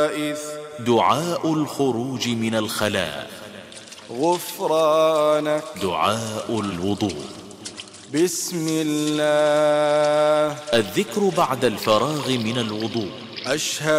دعاء الخروج من الخلاء. غفرانك. دعاء الوضوء. بسم الله. الذكر بعد الفراغ من الوضوء. أشهد